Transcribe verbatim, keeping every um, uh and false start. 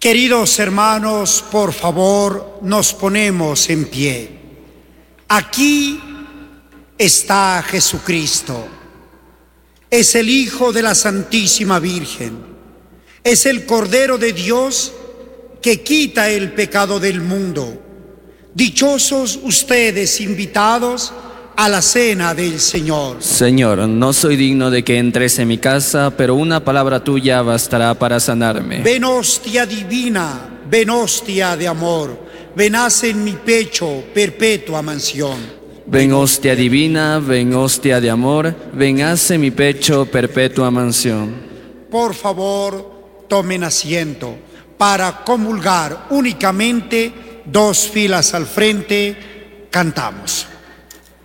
Queridos hermanos, por favor, nos ponemos en pie. Aquí está Jesucristo. Es el Hijo de la Santísima Virgen. Es el Cordero de Dios que quita el pecado del mundo. Dichosos ustedes invitados a la cena del Señor. Señor, no soy digno de que entres en mi casa, pero una palabra tuya bastará para sanarme. Ven hostia divina, ven hostia de amor, ven haz en mi pecho perpetua mansión. Ven hostia divina, ven hostia de amor, ven haz en mi pecho perpetua mansión. Por favor, tomen asiento para comulgar únicamente dos filas al frente. Cantamos.